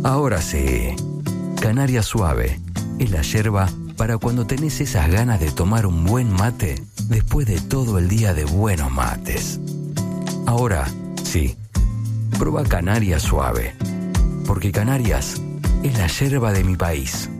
Ahora sí, Canaria Suave es la yerba para cuando tenés esas ganas de tomar un buen mate después de todo el día de buenos mates. Ahora sí, prueba Canaria Suave, porque Canarias es la yerba de mi país.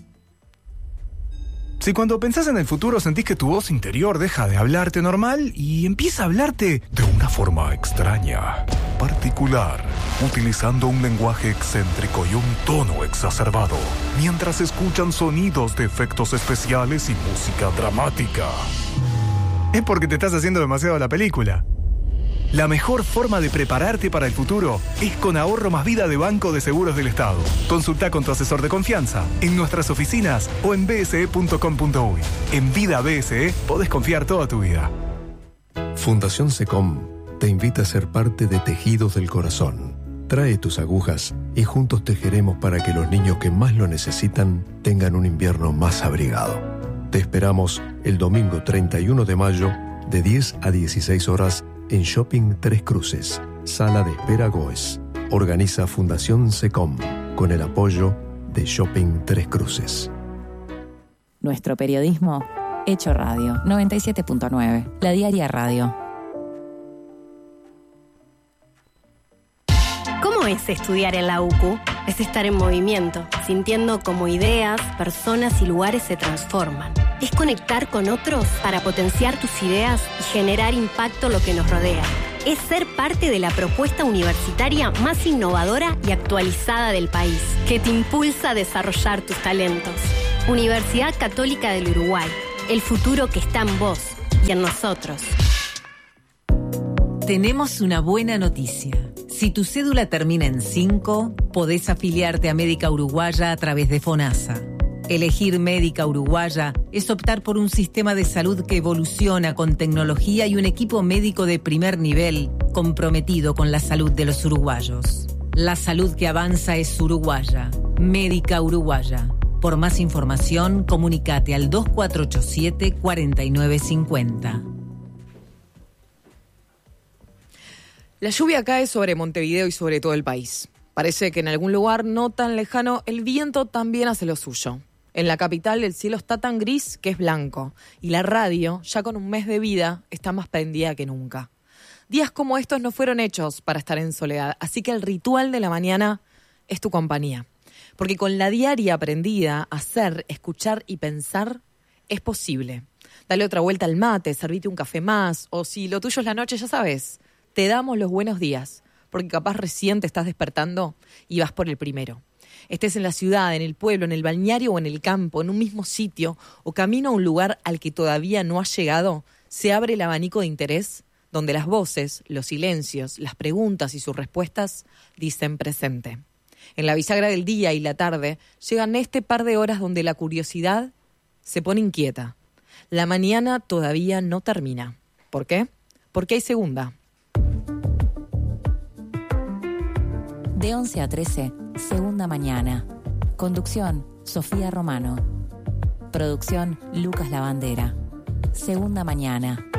Si cuando pensás en el futuro sentís que tu voz interior deja de hablarte normal y empieza a hablarte de una forma extraña, particular, utilizando un lenguaje excéntrico y un tono exacerbado, mientras escuchan sonidos de efectos especiales y música dramática, es porque te estás haciendo demasiado la película. La mejor forma de prepararte para el futuro es con Ahorro Más Vida de Banco de Seguros del Estado. Consulta con tu asesor de confianza, en nuestras oficinas o en bse.com.uy. En Vida BSE podés confiar toda tu vida. Fundación SECOM te invita a ser parte de Tejidos del Corazón. Trae tus agujas y juntos tejeremos para que los niños que más lo necesitan tengan un invierno más abrigado. Te esperamos el domingo 31 de mayo de 10 a 16 horas en Shopping Tres Cruces, Sala de Espera Goes. Organiza Fundación SECOM con el apoyo de Shopping Tres Cruces. Nuestro periodismo hecho radio. 97.9, La Diaria Radio. ¿Cómo es estudiar en la UCU? Es estar en movimiento, sintiendo cómo ideas, personas y lugares se transforman. Es conectar con otros para potenciar tus ideas y generar impacto en lo que nos rodea. Es ser parte de la propuesta universitaria más innovadora y actualizada del país, que te impulsa a desarrollar tus talentos. Universidad Católica del Uruguay, el futuro que está en vos y en nosotros. Tenemos una buena noticia. Si tu cédula termina en 5, podés afiliarte a Médica Uruguaya a través de FONASA. Elegir Médica Uruguaya es optar por un sistema de salud que evoluciona con tecnología y un equipo médico de primer nivel comprometido con la salud de los uruguayos. La salud que avanza es uruguaya. Médica Uruguaya. Por más información, comunícate al 2487-4950. La lluvia cae sobre Montevideo y sobre todo el país. Parece que en algún lugar no tan lejano el viento también hace lo suyo. En la capital el cielo está tan gris que es blanco y la radio, ya con un mes de vida, está más prendida que nunca. Días como estos no fueron hechos para estar en soledad, así que el ritual de la mañana es tu compañía. Porque con la diaria aprendida, hacer, escuchar y pensar es posible. Dale otra vuelta al mate, servite un café más, o si lo tuyo es la noche, ya sabes, te damos los buenos días, porque capaz recién te estás despertando y vas por el primero. Estés en la ciudad, en el pueblo, en el balneario o en el campo, en un mismo sitio o camino a un lugar al que todavía no has llegado, se abre el abanico de interés donde las voces, los silencios, las preguntas y sus respuestas dicen presente. En la bisagra del día y la tarde llegan este par de horas donde la curiosidad se pone inquieta. La mañana todavía no termina. ¿Por qué? Porque hay segunda. De 11 a 13, Segunda Mañana. Conducción, Sofía Romano. Producción, Lucas Lavandera. Segunda Mañana.